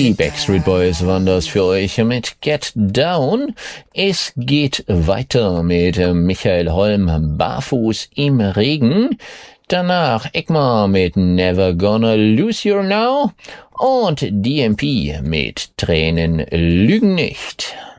Die Backstreet Boys waren das für euch mit Get Down. Es geht weiter mit Michael Holm, Barfuß im Regen. Danach Ekmar mit Never Gonna Lose You Now und DMP mit Tränen lügen nicht.